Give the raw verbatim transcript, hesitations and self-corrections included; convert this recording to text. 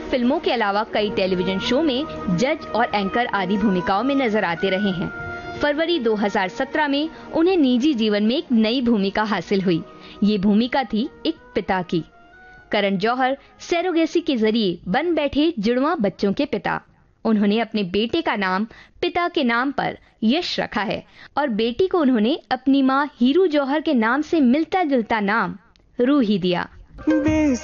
फिल्मों के अलावा कई टेलीविजन शो में जज और एंकर आदि भूमिकाओं में नजर आते रहे हैं। फरवरी दो हज़ार सत्रह में उन्हें निजी जीवन में एक नई भूमिका हासिल हुई। ये भूमिका थी एक पिता की। करण जौहर सरोगेसी के जरिए बन बैठे जुड़वां बच्चों के पिता। उन्होंने अपने बेटे का नाम पिता के नाम पर यश रखा है और बेटी को उन्होंने अपनी मां हीरू जौहर के नाम से मिलता जुलता नाम रूही दिया।